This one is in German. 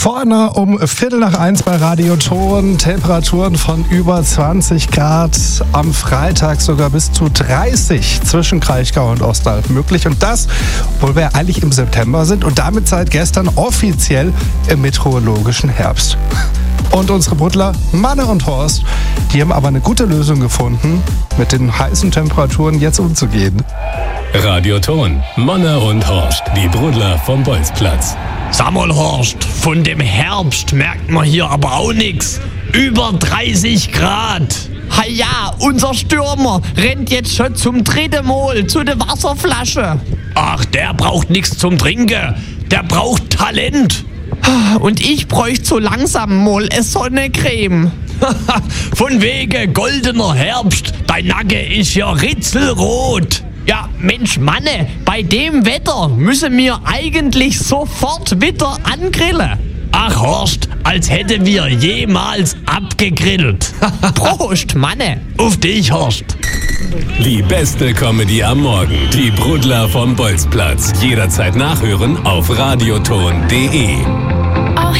Vorne um 1:15 bei Radio Ton, Temperaturen von über 20 Grad, am Freitag sogar bis zu 30 zwischen Kraichgau und Ostalb möglich. Und das, obwohl wir eigentlich im September sind und damit seit gestern offiziell im meteorologischen Herbst. Und unsere Buddler, Manne und Horst, die haben aber eine gute Lösung gefunden, mit den heißen Temperaturen jetzt umzugehen. Radio Ton, Manne und Horst, die Brudler vom Bolzplatz. Sag mal, Horst, von dem Herbst merkt man hier aber auch nix. Über 30 Grad. Ha ja, unser Stürmer rennt jetzt schon zum dritten Mal zu der Wasserflasche. Ach, der braucht nichts zum Trinken. Der braucht Talent. Und ich bräuchte so langsam mal eine Sonnencreme. Von wegen goldener Herbst. Dein Nacken ist ja ritzelrot. Ja, Mensch, Manne, bei dem Wetter müssen wir eigentlich sofort wieder angrillen. Ach, Horst, als hätten wir jemals abgegrillt. Prost, Manne. Auf dich, Horst. Die beste Comedy am Morgen. Die Brudler vom Bolzplatz. Jederzeit nachhören auf radioton.de.